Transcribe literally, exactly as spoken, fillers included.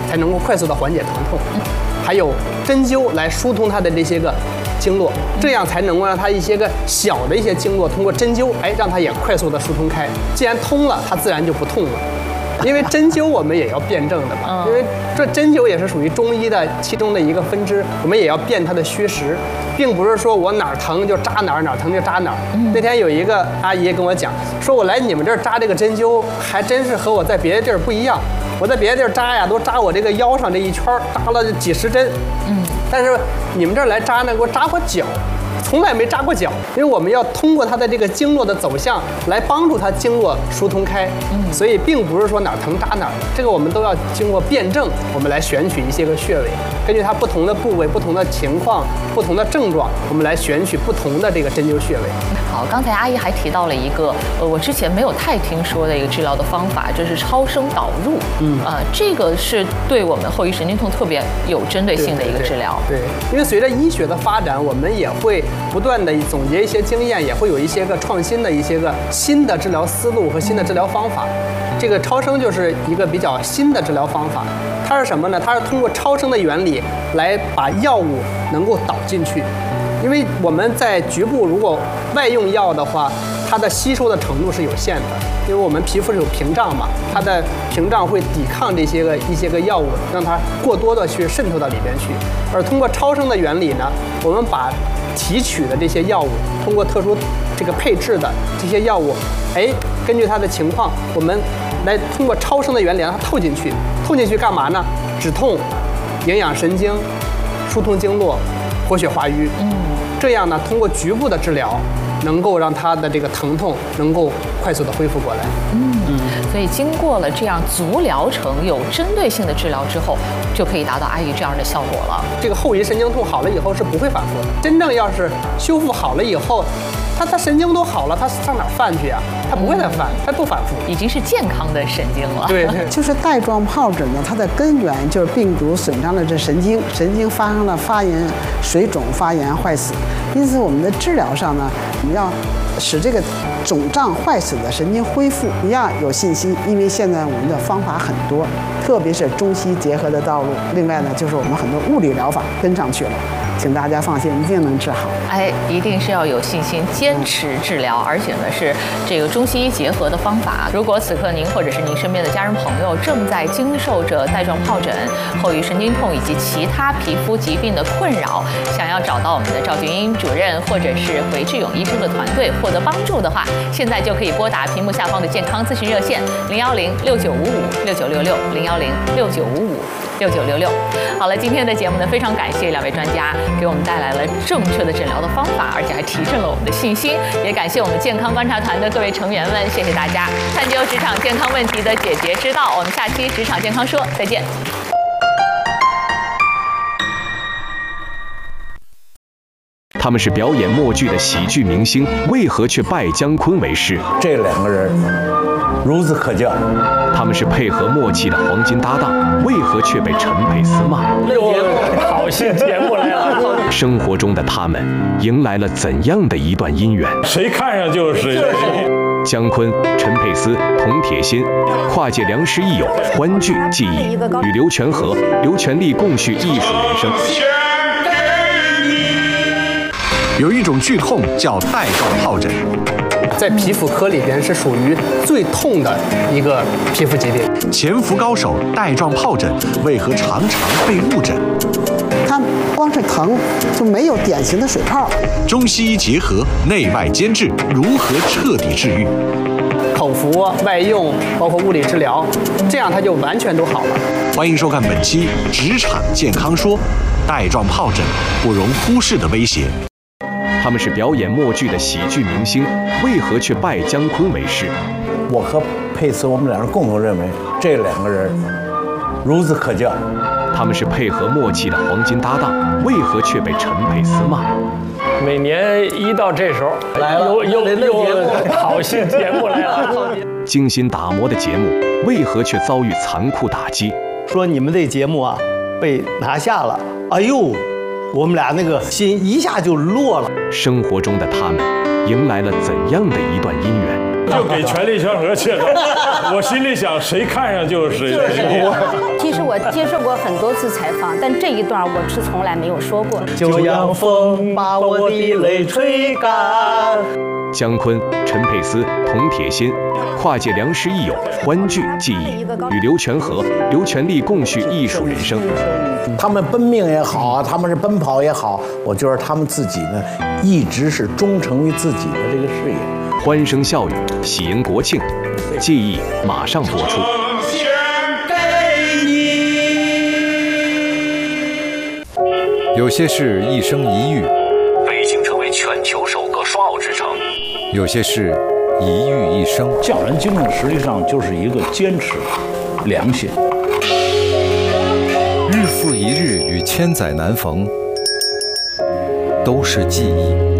才能够快速的缓解疼痛。还有针灸来疏通它的这些个经络，这样才能够让它一些个小的一些经络通过针灸，哎，让它也快速的疏通开。既然通了，它自然就不痛了。因为针灸我们也要辩证的嘛，因为这针灸也是属于中医的其中的一个分支，我们也要辨它的虚实，并不是说我哪儿疼就扎哪儿，哪儿疼就扎哪儿。那天有一个阿姨跟我讲，说我来你们这儿扎这个针灸，还真是和我在别的地儿不一样。我在别的地儿扎呀，都扎我这个腰上这一圈儿，扎了几十针。嗯，但是你们这儿来扎呢，给我扎过脚。从来没扎过脚，因为我们要通过它的这个经络的走向来帮助它经络疏通开，嗯，所以并不是说哪儿疼扎哪儿，这个我们都要经过辩证，我们来选取一些个穴位，根据它不同的部位、不同的情况、不同的症状，我们来选取不同的这个针灸穴位。 好，刚才阿姨还提到了一个，呃，我之前没有太听说的一个治疗的方法，就是超声导入，嗯，呃，这个是对我们后遗神经痛特别有针对性的一个治疗。 对，对对，因为随着医学的发展，我们也会不断的总结一些经验，也会有一些个创新的一些个新的治疗思路和新的治疗方法。这个超声就是一个比较新的治疗方法，它是什么呢？它是通过超声的原理来把药物能够导进去。因为我们在局部如果外用药的话，它的吸收的程度是有限的，因为我们皮肤是有屏障嘛，它的屏障会抵抗这些个一些个药物，让它过多的去渗透到里边去。而通过超声的原理呢，我们把提取的这些药物，通过特殊这个配置的这些药物，哎，根据它的情况，我们来通过超声的原理让它透进去。透进去干嘛呢？止痛、营养神经、疏通经络、活血化瘀。嗯，这样呢，通过局部的治疗，能够让它的这个疼痛能够快速的恢复过来。 嗯嗯，所以经过了这样足疗程、有针对性的治疗之后，就可以达到阿姨这样的效果了。 这个后遗神经痛好了以后是不会反复的。真正要是修复好了以后，它它神经都好了，它上哪儿犯去啊？它不会再犯，它不反复， 已经是健康的神经了。 对对， 就是带状疱疹呢，它的根源就是病毒损伤了这神经，神经发生了发炎、水肿、发炎、坏死。因此，我们的治疗上呢，我们要使这个肿胀坏死的神经恢复，你要有信心，因为现在我们的方法很多，特别是中西结合的道路。另外呢，就是我们很多物理疗法跟上去了，请大家放心，一定能治好。 哎，一定是要有信心，坚持治疗，而且呢是这个中西医结合的方法。如果此刻您或者是您身边的家人朋友正在经受着带状疱疹、后遗神经痛以及其他皮肤疾病的困扰，想要找到我们的赵俊英主任或者是回志勇医生的团队获得帮助的话，现在就可以拨打屏幕下方的健康咨询热线零幺零六九五五六九六六零幺零六九五五六九六六。好了，今天的节目呢，非常感谢两位专家给我们带来了正确的诊疗的方法，而且还提振了我们的信心。也感谢我们健康观察团的各位成员们，谢谢大家，探究职场健康问题的解决之道。我们下期职场健康说再见。 他们是表演默剧的喜剧明星，为何却拜姜昆为师？ 这两个人孺子可教。 他们是配合默契的黄金搭档，为何却被陈佩斯骂？ 又好戏节目来了。 生活中的他们迎来了怎样的一段姻缘？ 谁看上就是谁。 姜昆、陈佩斯、童铁心，跨界良师益友，欢聚记忆，与刘全和、刘全利共叙艺术人生。 有一种剧痛叫带状疱疹， 在皮肤科里边是属于最痛的一个皮肤疾病。 潜伏高手带状疱疹为何常常被误诊？ 它光是疼就没有典型的水泡。 中西医结合，内外兼治，如何彻底治愈？ 口服、外用，包括物理治疗，这样它就完全都好了。 欢迎收看本期《职场健康说》，带状疱疹不容忽视的威胁。 他们是表演默剧的喜剧明星，为何却拜姜昆为师？ 我和佩斯，我们两人共同认为这两个人孺子可教。 他们是配合默契的黄金搭档，为何却被陈佩斯骂？ 每年一到这时候，来了，又又又好戏节目来了。 精心打磨的节目，为何却遭遇残酷打击？ 说你们这节目啊被拿下了，哎呦！我们俩那个心一下就落了。 生活中的他们迎来了怎样的一段姻缘？ 就给权力圈和去了。我心里想，谁看上就是谁。 其实我接受过很多次采访，但这一段我是从来没有说过。 就让风把我的泪吹干。 姜昆、陈佩斯、童铁心，跨界良师益友，欢聚记忆，与刘全和、刘全利共叙艺术人生。 他们奔命也好啊，他们是奔跑也好，我觉得他们自己呢，一直是忠诚于自己的这个事业。 欢声笑语，喜迎国庆，记忆马上播出。 有些事一生一遇， 北京成为全球首个双奥之城。 有些事一遇一生。 匠人精神实际上就是一个坚持、良心。 日复一日与千载难逢，都是记忆。